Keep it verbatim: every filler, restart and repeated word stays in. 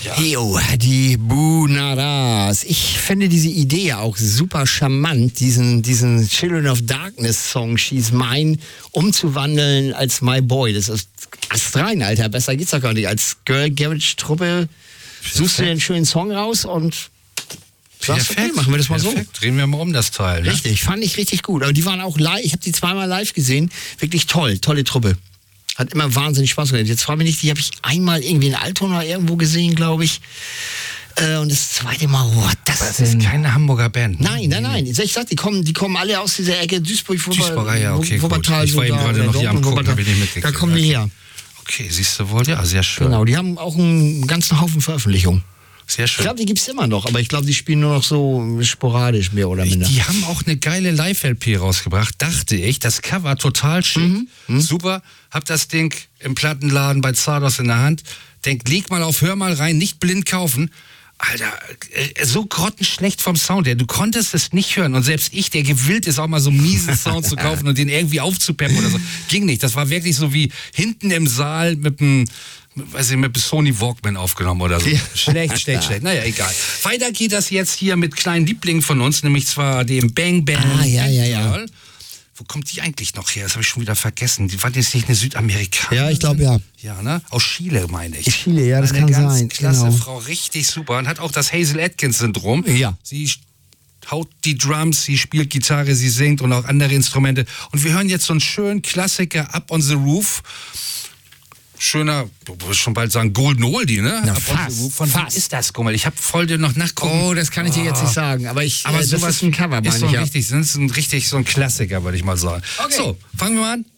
ja. Jo, die Bunadas. Ich finde diese Idee auch super charmant, diesen, diesen Children of Darkness Song She's Mine umzuwandeln als My Boy. Das ist astrein, Alter. Besser geht's doch gar nicht. Als Girl Garage Truppe suchst du dir einen schönen Song raus und sagst, okay, machen wir das mal Perfekt. so. Drehen wir mal um das Teil. Ne? Richtig, fand ich richtig gut. Aber die waren auch live, ich habe die zweimal live gesehen. Wirklich toll, tolle Truppe. Hat immer wahnsinnig Spaß gemacht. Jetzt frage mich nicht, die habe ich einmal irgendwie in Altona irgendwo gesehen, glaube ich. Äh, und das zweite Mal, oh, das, das ist keine Hamburger Band. Ne? Nein, nein, nein. Ich sag, die kommen, die kommen alle aus dieser Ecke Duisburg, Duisburger, ja, okay, Wuppertal. gut. Ich war eben gerade noch hier am Gucken, habe ich nicht mitgekriegt. Da kommen die her. Okay, siehst du wohl? Ja, sehr schön. Genau, die haben auch einen ganzen Haufen Veröffentlichungen. Sehr schön. Ich glaube, die gibt es immer noch, aber ich glaube, die spielen nur noch so sporadisch, mehr oder minder. Die haben auch eine geile Live-L P rausgebracht, dachte ich. Das Cover total schick, mhm. Mhm. super. Hab das Ding im Plattenladen bei Zardos in der Hand. Denk, leg mal auf, hör mal rein, nicht blind kaufen. Alter, äh, so grottenschlecht vom Sound her. Du konntest es nicht hören. Und selbst ich, der gewillt ist, auch mal so einen miesen Sound zu kaufen und den irgendwie aufzupeppen oder so, ging nicht. Das war wirklich so wie hinten im Saal mit einem, weiß ich, mit einem Sony Walkman aufgenommen oder so. Ja. Schlecht, schlecht, schlecht. Naja, egal. Weiter geht das jetzt hier mit kleinen Lieblingen von uns, nämlich zwar dem Bang Bang. Ah, ja, ja, ja. Wo kommt die eigentlich noch her? Das habe ich schon wieder vergessen. Die war jetzt nicht eine Südamerikanerin? Ja, ich glaube ja. Ja, ne? Aus Chile, meine ich. Chile, ja, das eine kann ganz sein. Klasse genau. Frau, richtig super. Und hat auch das Hazel Atkins-Syndrom. Ja. Sie haut die Drums, sie spielt Gitarre, sie singt und auch andere Instrumente. Und wir hören jetzt so einen schönen Klassiker, Up on the Roof. Schöner, du wirst schon bald sagen, Golden Oldie, ne? Na, Up fast, Von fast. was ist das, Gummel? Ich habe voll dir noch nachgucken. Oh, das kann ich dir jetzt nicht sagen. Aber, ich, Aber äh, sowas das ist ein Cover, ist meine so ich ja. richtig, das ist ein richtig so ein Klassiker, würde ich mal sagen. Okay. So, fangen wir mal an.